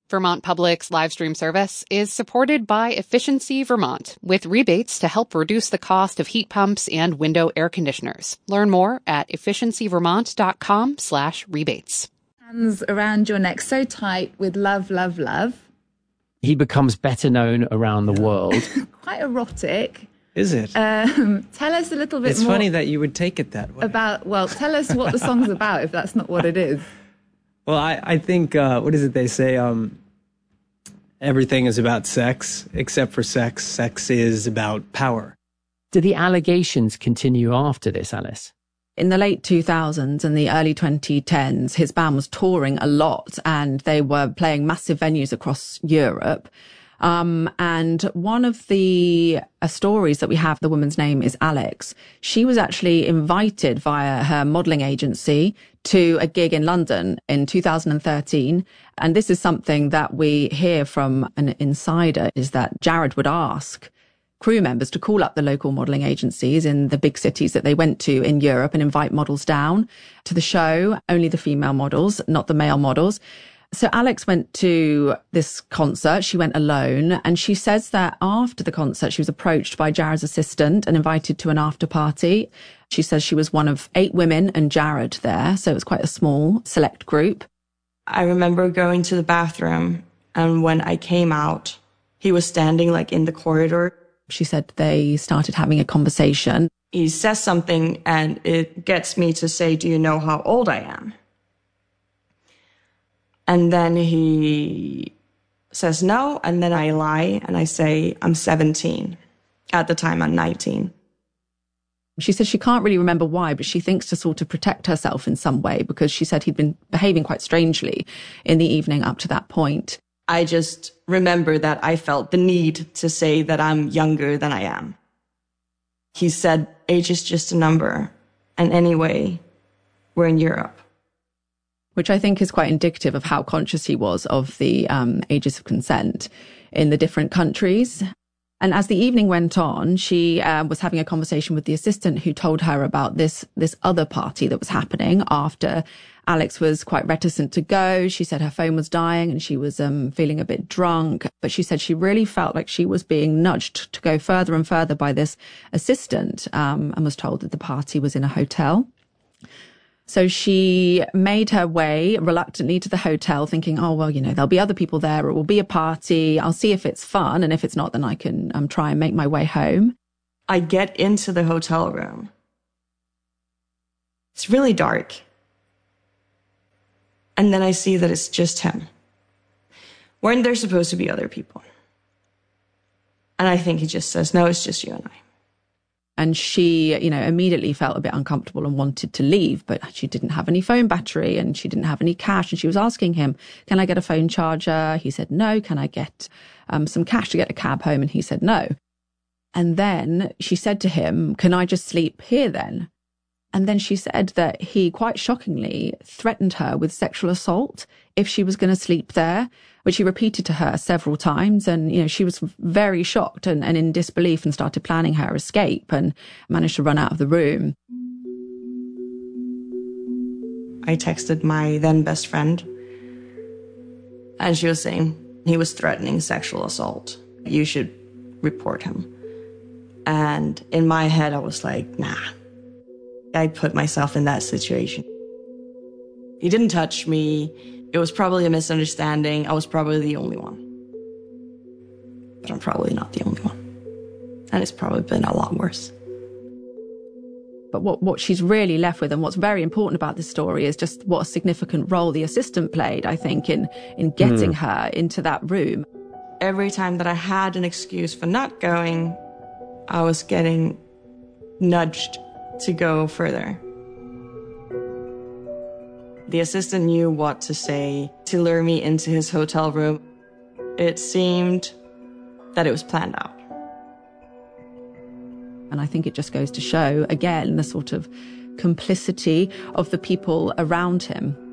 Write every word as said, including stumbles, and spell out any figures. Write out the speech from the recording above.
Vermont Public's live stream service is supported by Efficiency Vermont, with rebates to help reduce the cost of heat pumps and window air conditioners. Learn more at efficiencyvermont.com slash rebates. Hands around your neck so tight with love, love, love. He becomes better known around the world. Quite erotic. Is it? Um, tell us a little bit it's more. It's funny that you would take it that way. About, well, tell us what the song's about if that's not what it is. Well, I, I think, uh, what is it they say? Um, everything is about sex, except for sex. Sex is about power. Do the allegations continue after this, Alice? In the late two thousands and the early twenty tens, his band was touring a lot and they were playing massive venues across Europe. Um, and one of the uh, stories that we have, the woman's name is Alex. She was actually invited via her modelling agency to a gig in London in two thousand thirteen. And this is something that we hear from an insider, is that Jared would ask crew members to call up the local modelling agencies in the big cities that they went to in Europe and invite models down to the show, only the female models, not the male models. So Alex went to this concert. She went alone. And she says that after the concert, she was approached by Jared's assistant and invited to an after party. She says she was one of eight women and Jared there. So it was quite a small, select group. I remember going to the bathroom. And when I came out, he was standing like in the corridor. She said they started having a conversation. He says something and it gets me to say, do you know how old I am? And then he says no, and then I lie, and I say I'm seventeen. At the time, I'm nineteen. She says she can't really remember why, but she thinks to sort of protect herself in some way, because she said he'd been behaving quite strangely in the evening up to that point. I just remember that I felt the need to say that I'm younger than I am. He said, age is just a number. And anyway, we're in Europe. Which I think is quite indicative of how conscious he was of the um, ages of consent in the different countries. And as the evening went on, she uh, was having a conversation with the assistant who told her about this, this other party that was happening after Alex was quite reticent to go. She said her phone was dying and she was um, feeling a bit drunk. But she said she really felt like she was being nudged to go further and further by this assistant um, and was told that the party was in a hotel. So she made her way reluctantly to the hotel thinking, oh, well, you know, there'll be other people there. It will be a party. I'll see if it's fun. And if it's not, then I can um, try and make my way home. I get into the hotel room. It's really dark. And then I see that it's just him. Weren't there supposed to be other people? And I think he just says, no, it's just you and I. And she, you know, immediately felt a bit uncomfortable and wanted to leave, but she didn't have any phone battery and she didn't have any cash. And she was asking him, can I get a phone charger? He said, no. Can I get um, some cash to get a cab home? And he said, no. And then she said to him, can I just sleep here then? And then she said that he quite shockingly threatened her with sexual assault if she was going to sleep there, which he repeated to her several times. And, you know, she was very shocked and, and in disbelief and started planning her escape and managed to run out of the room. I texted my then best friend and she was saying he was threatening sexual assault. You should report him. And in my head, I was like, nah. I put myself in that situation. He didn't touch me. It was probably a misunderstanding. I was probably the only one. But I'm probably not the only one. And it's probably been a lot worse. But what, what she's really left with and what's very important about this story is just what a significant role the assistant played, I think, in, in getting mm. her into that room. Every time that I had an excuse for not going, I was getting nudged to go further. The assistant knew what to say to lure me into his hotel room. It seemed that it was planned out. And I think it just goes to show, again, the sort of complicity of the people around him.